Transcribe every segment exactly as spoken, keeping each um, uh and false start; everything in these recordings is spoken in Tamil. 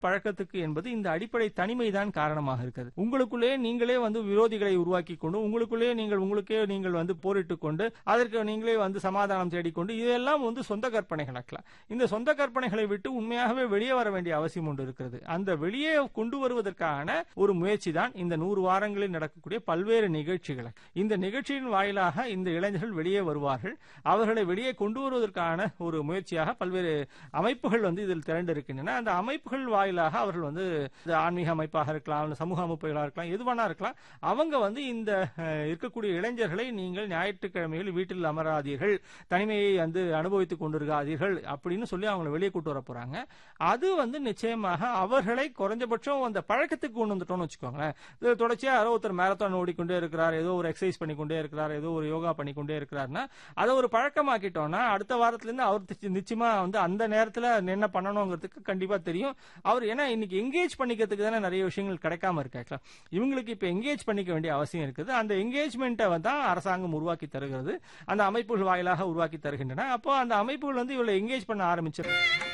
பழக்கத்துக்கு என்பது இந்த அடிப்படை தனிமைதான் காரணமாக இருக்கிறது. உங்களுக்குள்ளே நீங்களே வந்து விரோதிகளை உருவாக்கி கொண்டு உங்களுக்குள்ளே நீங்கள் உங்களுக்கே நீங்கள் வந்து போரிட்டுக் கொண்டு அதற்கு நீங்களே வந்து சமாதானம் தேடிக்கொண்டு இதெல்லாம் வந்து சொந்த கற்பனைகள் ஆக்கலாம். இந்த சொந்த கற்பனைகளை விட்டு உண்மையாகவே வெளியே வர வேண்டிய அவசியம் ஒன்று இருக்கிறது. அந்த வெளியே கொண்டு வருவதற்கான ஒரு முயற்சி தான் இந்த நூறு வாரங்களில் நடக்கக்கூடிய பல்வேறு நிகழ்ச்சிகள். இந்த நிகழ்ச்சியின் வாயிலாக இந்த இளைஞர்கள் வெளியே வருவார்கள். அவர்களை வெளியே கொண்டு வருவதற்கான ஒரு முயற்சியாக பல்வேறு அமைப்புகள் வந்து இதில் திரண்டு இருக்கின்றன. அந்த அமைப்புகள் வாயிலாக அவர்கள் வந்து ஆன்மீக அமைப்பாக இருக்கலாம், சமூக அமைப்புகளாக இருக்கலாம், எதுவானா இருக்கலாம். அவங்க வந்து இந்த இருக்கக்கூடிய இளைஞர்களை நீங்கள் ஞாயிற்றுக்கிழமையில் வீட்டில் அமராதீர்கள், தனிமையை வந்து அனுபவித்துக் கொண்டிருக்காதீர்கள் அப்படின்னு சொல்லி அவங்களை வெளியே கூட்டு வர போறாங்க. அது வந்து நிச்சயமாக அவர்களை குறைஞ்சபட்சம் அந்த பழக்கத்துக்கு கொண்டு வந்துட்டோம்னு வச்சுக்கோங்களேன். தொடர்ச்சியா யாரோ ஒருத்தர் மேரத்தான் ஓடிக்கொண்டே இருக்கிறார், ஏதோ ஒரு எக்ஸசைஸ் பண்ணிக்கொண்டே இருக்கிறார், ஏதோ ஒரு யோகா பண்ணிக்கொண்டே இருக்கிறார்னா அதை ஒரு பழக்கமாக்கிட்டோம்னா அடுத்த வாரத்துல இருந்து அவர் நிச்சயமா வந்து அந்த நேரத்துல என்ன பண்ணணுங்கிறதுக்கு கண்டிப்பா தெரியும். அவர் ஏன்னா இன்னைக்கு எங்கேஜ் பண்ணிக்கிறதுக்கு தானே நிறைய விஷயங்கள் கிடைக்காம இருக்காங்க. இவங்களுக்கு இப்ப எங்கேஜ் பண்ணிக்க வேண்டிய அவசியம் இருக்குது. அந்த எங்கேஜ்மெண்ட்டை தான் அரசாங்கம் உருவாக்கி தருகிறது, அந்த அமைப்புகள் வாயிலாக உருவாக்கி தருகின்றன. அப்போ அந்த அமைப்புகள் வந்து இவளை எங்கேஜ் பண்ண ஆரம்பிச்சு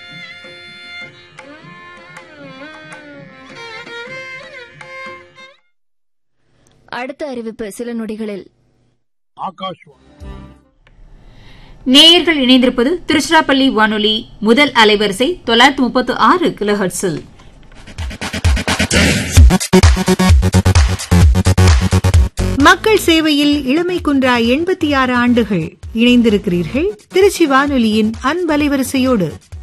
அடுத்த அறிவிப்பு சில நொடிகளில். நேயர்கள் இணைந்திருப்பது திருச்சிராப்பள்ளி வானொலி முதல் அலைவரிசை தொள்ளாயிரத்து முப்பத்து ஆறு கிலோஹெர்ட்ஸில். மக்கள் சேவையில் இளமை குன்றா எண்பத்தி ஆறு ஆண்டுகள் இணைந்திருக்கிறீர்கள் திருச்சி வானொலியின் அன்பலைவரிசையோடு.